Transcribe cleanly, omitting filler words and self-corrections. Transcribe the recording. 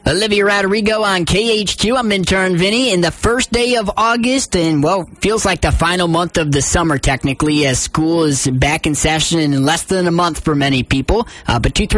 Olivia Rodrigo on KH2. I'm intern Vinny. In the first day of August, and, well, feels like the final month of the summer, technically, as school is back in session in less than a month for many people. But 2-3